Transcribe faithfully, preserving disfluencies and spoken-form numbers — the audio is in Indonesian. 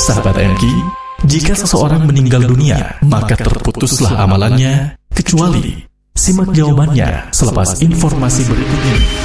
Sahabat M K, jika seseorang meninggal dunia, maka terputuslah amalannya, kecuali simak jawabannya selepas informasi berikut ini.